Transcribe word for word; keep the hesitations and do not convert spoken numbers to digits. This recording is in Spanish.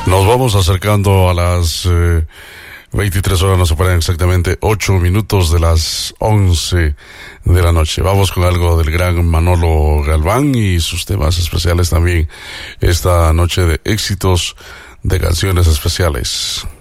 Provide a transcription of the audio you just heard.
Nos vamos acercando a las eh, veintitrés horas, nos separan exactamente ocho minutos de las once de la noche. Vamos con algo del gran Manolo Galván y sus temas especiales también esta noche de éxitos de canciones especiales.